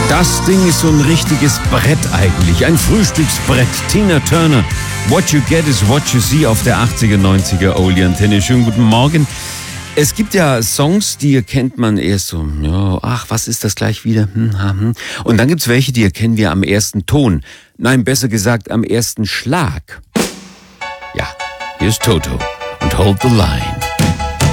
Das Ding ist so ein richtiges Brett eigentlich, ein Frühstücksbrett. Tina Turner, What You Get is What You See auf der 80er, 90er Oldie Antenne. Schönen guten Morgen. Es gibt ja Songs, die kennt man erst so, ja, ach, was ist das gleich wieder? Und dann gibt's welche, die erkennen wir am ersten Ton. Nein, besser gesagt am ersten Schlag. Ja, hier ist Toto und Hold the Line.